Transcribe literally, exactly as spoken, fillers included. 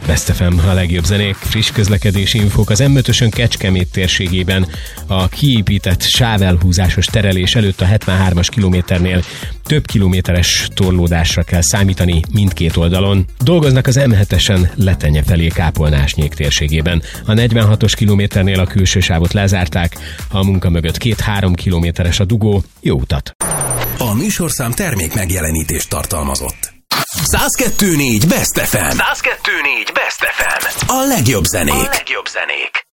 Best ef em, a legjobb zenék, friss közlekedési infók az em ötösön Kecskemét térségében. A kiépített sávelhúzásos terelés előtt a hetvenhármas kilométernél több kilométeres torlódásra kell számítani mindkét oldalon. Dolgoznak az em hetesen Letenye felé Kápolnásnyék térségében. A negyvenhatos kilométernél a külső sávot lezárták, a munka mögött két-három kilométeres a dugó. Jó utat! A műsorszám termék megjelenítést tartalmazott. száz kettő négy Best ef em. száz kettő négy Best ef em. A legjobb zenék. A legjobb zenék.